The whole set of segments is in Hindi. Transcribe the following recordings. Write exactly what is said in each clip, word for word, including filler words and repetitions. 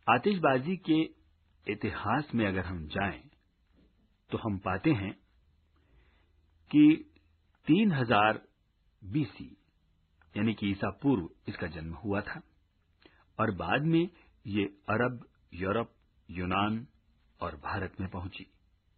आतिशबाजी के इतिहास में अगर हम जाएं तो हम पाते हैं कि तीन हजार बीसी यानी कि ईसा पूर्व इसका जन्म हुआ था और बाद में ये अरब, यूरोप, यूनान और भारत में पहुंची।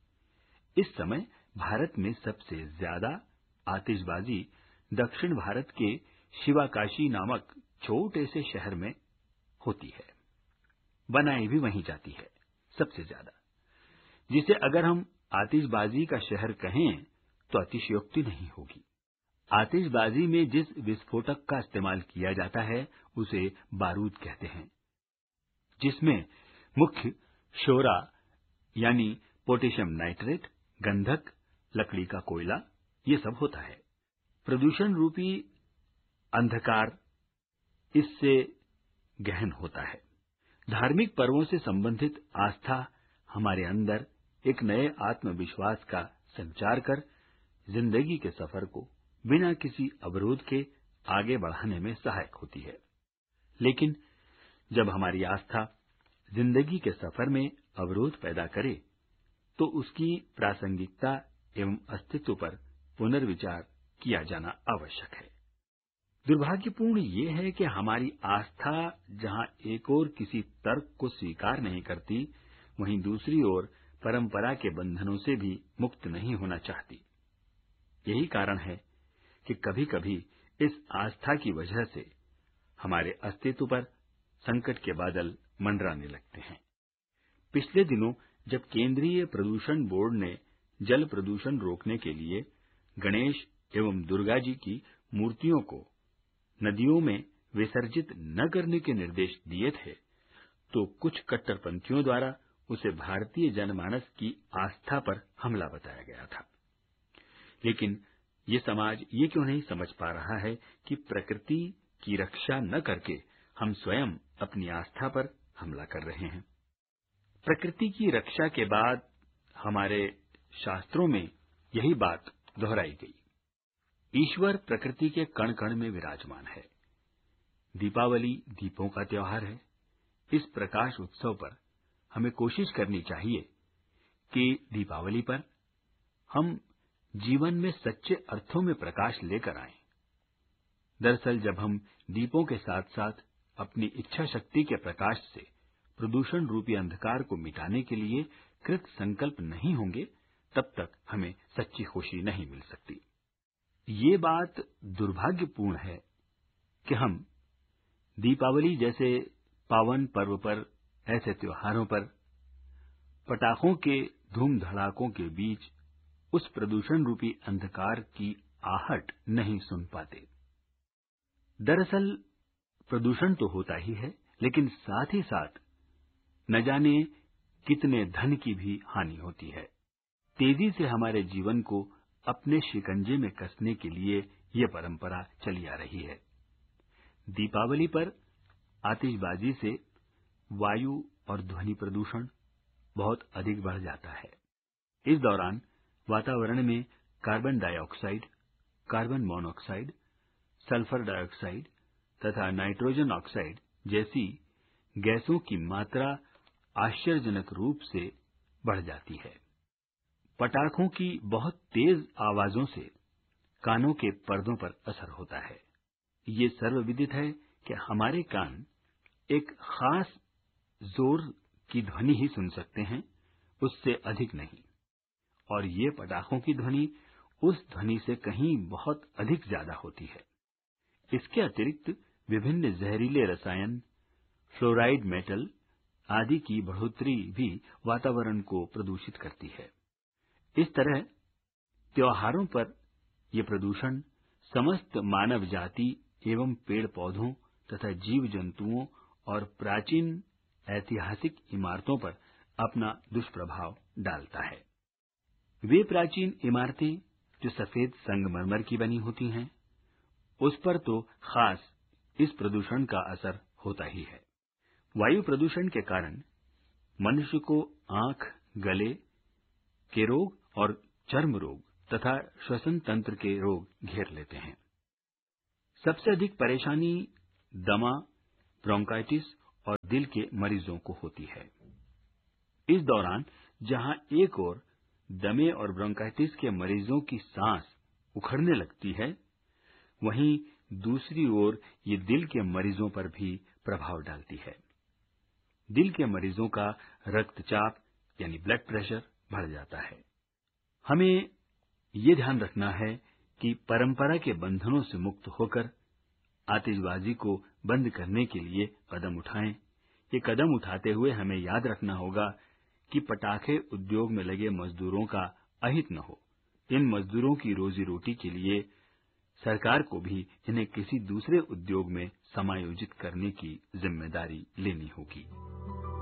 इस समय भारत में सबसे ज्यादा आतिशबाजी दक्षिण भारत के शिवाकाशी नामक छोटे से शहर में होती है, बनाई भी वहीं जाती है सबसे ज्यादा, जिसे अगर हम आतिशबाजी का शहर कहें तो अतिशयोक्ति नहीं होगी। आतिशबाजी में जिस विस्फोटक का इस्तेमाल किया जाता है उसे बारूद कहते हैं, जिसमें मुख्य शोरा यानी पोटेशियम नाइट्रेट, गंधक, लकड़ी का कोयला ये सब होता है। प्रदूषण रूपी अंधकार इससे गहन होता है। धार्मिक पर्वों से संबंधित आस्था हमारे अंदर एक नए आत्मविश्वास का संचार कर जिंदगी के सफर को बिना किसी अवरोध के आगे बढ़ाने में सहायक होती है। लेकिन जब हमारी आस्था जिंदगी के सफर में अवरोध पैदा करे तो उसकी प्रासंगिकता एवं अस्तित्व पर पुनर्विचार किया जाना आवश्यक है। दुर्भाग्यपूर्ण ये है कि हमारी आस्था जहां एक ओर किसी तर्क को स्वीकार नहीं करती, वहीं दूसरी ओर परंपरा के बंधनों से भी मुक्त नहीं होना चाहती। यही कारण है कि कभी-कभी इस आस्था की वजह से हमारे अस्तित्व पर संकट के बादल मंडराने लगते हैं। पिछले दिनों जब केंद्रीय प्रदूषण बोर्ड ने जल प्रदूषण रोकने के लिए गणेश एवं दुर्गा जी की मूर्तियों को नदियों में विसर्जित न करने के निर्देश दिए थे, तो कुछ कट्टरपंथियों द्वारा उसे भारतीय जनमानस की आस्था पर हमला बताया गया था। लेकिन ये समाज ये क्यों नहीं समझ पा रहा है कि प्रकृति की रक्षा न करके हम स्वयं अपनी आस्था पर हमला कर रहे हैं। प्रकृति की रक्षा के बाद हमारे शास्त्रों में यही बात दोहराई गई। ईश्वर प्रकृति के कण कण में विराजमान है। दीपावली दीपों का त्योहार है। इस प्रकाश उत्सव पर हमें कोशिश करनी चाहिए कि दीपावली पर हम जीवन में सच्चे अर्थों में प्रकाश लेकर आएं। दरअसल जब हम दीपों के साथ साथ अपनी इच्छा शक्ति के प्रकाश से प्रदूषण रूपी अंधकार को मिटाने के लिए कृत संकल्प नहीं होंगे, तब तक हमें सच्ची खुशी नहीं मिल सकती। ये बात दुर्भाग्यपूर्ण है कि हम दीपावली जैसे पावन पर्व पर, ऐसे त्योहारों पर पटाखों के धूम धड़ाकों के बीच उस प्रदूषण रूपी अंधकार की आहट नहीं सुन पाते। दरअसल प्रदूषण तो होता ही है, लेकिन साथ ही साथ न जाने कितने धन की भी हानि होती है। तेजी से हमारे जीवन को अपने शिकंजे में कसने के लिए ये परंपरा चली आ रही है। दीपावली पर आतिशबाजी से वायु और ध्वनि प्रदूषण बहुत अधिक बढ़ जाता है। इस दौरान वातावरण में carbon dioxide, carbon monoxide, sulphur dioxide तथा नाइट्रोजन ऑक्साइड जैसी गैसों की मात्रा आश्चर्यजनक रूप से बढ़ जाती है। पटाखों की बहुत तेज आवाजों से कानों के पर्दों पर असर होता है। ये सर्वविदित है कि हमारे कान एक खास जोर की ध्वनि ही सुन सकते हैं, उससे अधिक नहीं। और ये पटाखों की ध्वनि उस ध्वनि से कहीं बहुत अधिक ज्यादा होती है। इसके अतिरिक्त विभिन्न जहरीले रसायन, फ्लोराइड मेटल आदि की बढ़ोतरी भी वातावरण को प्रदूषित करती है। इस तरह त्योहारों पर यह प्रदूषण समस्त मानव जाति एवं पेड़ पौधों तथा जीव जंतुओं और प्राचीन ऐतिहासिक इमारतों पर अपना दुष्प्रभाव डालता है। वे प्राचीन इमारतें जो सफेद संगमरमर की बनी होती हैं, उस पर तो खास इस प्रदूषण का असर होता ही है। वायु प्रदूषण के कारण मनुष्य को आंख, गले के रोग और चर्म रोग तथा श्वसन तंत्र के रोग घेर लेते हैं। सबसे अधिक परेशानी दमा, ब्रोंकाइटिस और दिल के मरीजों को होती है। इस दौरान जहां एक ओर दमे और ब्रोंकाइटिस के मरीजों की सांस उखड़ने लगती है, वहीं दूसरी ओर ये दिल के मरीजों पर भी प्रभाव डालती है। दिल के मरीजों का रक्तचाप यानी ब्लड प्रेशर बढ़ जाता है। हमें ये ध्यान रखना है कि परंपरा के बंधनों से मुक्त होकर आतिशबाजी को बंद करने के लिए कदम उठाएं। ये कदम उठाते हुए हमें याद रखना होगा कि पटाखे उद्योग में लगे मजदूरों का अहित न हो। इन मजदूरों की रोजी रोटी के लिए सरकार को भी इन्हें किसी दूसरे उद्योग में समायोजित करने की जिम्मेदारी लेनी होगी।